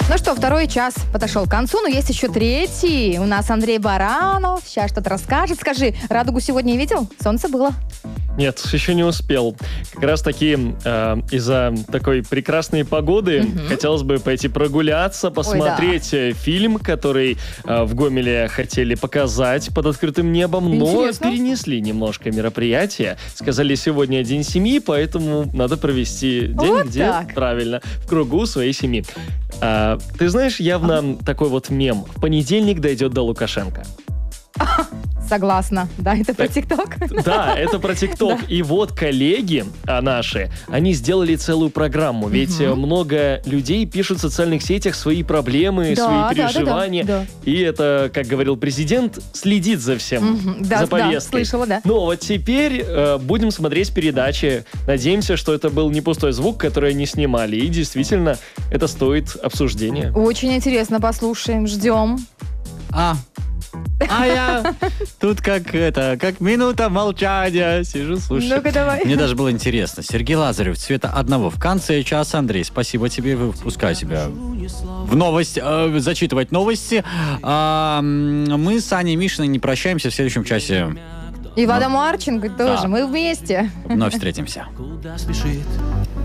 Ну что, второй час подошел к концу, но есть еще третий. У нас Андрей Баранов сейчас что-то расскажет. Скажи, радугу сегодня видел? Солнце было? Нет, еще не успел. Как раз таки из-за такой прекрасной погоды хотелось бы пойти прогуляться, посмотреть фильм, который в Гомеле хотели показать под открытым небом, но перенесли немножко мероприятие. Сказали, сегодня день семьи, поэтому надо провести день, вот где так. правильно, в кругу своей семьи. Ты знаешь, явно такой вот мем. В понедельник дойдет до Лукашенко. Согласна. Да, это про ТикТок? Да, это про ТикТок. И вот коллеги наши, они сделали целую программу. Ведь много людей пишут в социальных сетях свои проблемы, свои переживания. Да. И это, как говорил президент, следит за всем, за повесткой. Да, слышала, да. Ну, вот теперь будем смотреть передачи. Надеемся, что это был не пустой звук, который они снимали. И действительно, это стоит обсуждения. Очень интересно, послушаем, ждем. А я тут как минута молчания сижу, слушаю. Ну-ка, давай. Мне даже было интересно. Сергей Лазарев, цвета одного. В конце часа, Андрей, спасибо тебе, выпускаю тебя в новость, зачитывать новости. Мы с Аней Мишиной не прощаемся в следующем часе. И Вада Марченко тоже, мы вместе. Вновь встретимся. Куда спешит